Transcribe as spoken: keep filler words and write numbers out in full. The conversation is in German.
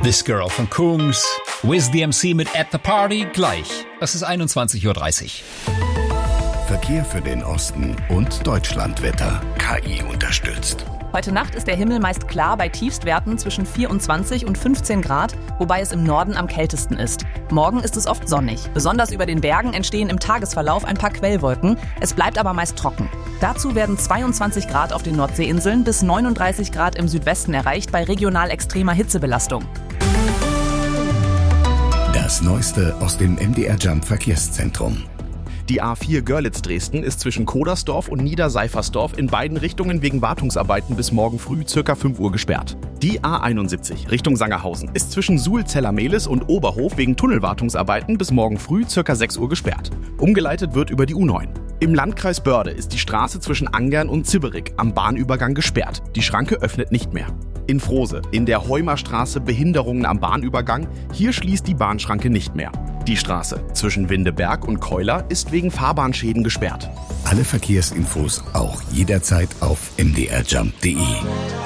This Girl von Kungs, Wiz D M C mit At the Party gleich. Es ist einundzwanzig Uhr dreißig. Verkehr für den Osten und Deutschlandwetter. K I unterstützt. Heute Nacht ist der Himmel meist klar bei Tiefstwerten zwischen vierundzwanzig und fünfzehn Grad, wobei es im Norden am kältesten ist. Morgen ist es oft sonnig. Besonders über den Bergen entstehen im Tagesverlauf ein paar Quellwolken. Es bleibt aber meist trocken. Dazu werden zweiundzwanzig Grad auf den Nordseeinseln bis neununddreißig Grad im Südwesten erreicht bei regional extremer Hitzebelastung. Das Neueste aus dem M D R Jump Verkehrszentrum. Die A vier Görlitz-Dresden ist zwischen Kodersdorf und Niederseifersdorf in beiden Richtungen wegen Wartungsarbeiten bis morgen früh ca. fünf Uhr gesperrt. Die A einundsiebzig Richtung Sangerhausen ist zwischen Suhl-Zellermehlis und Oberhof wegen Tunnelwartungsarbeiten bis morgen früh ca. sechs Uhr gesperrt. Umgeleitet wird über die U neun. Im Landkreis Börde ist die Straße zwischen Angern und Zibberig am Bahnübergang gesperrt. Die Schranke öffnet nicht mehr. In Frose, in der Heumerstraße Behinderungen am Bahnübergang. Hier schließt die Bahnschranke nicht mehr. Die Straße zwischen Windeberg und Keuler ist wegen Fahrbahnschäden gesperrt. Alle Verkehrsinfos auch jederzeit auf m d r jump punkt d e.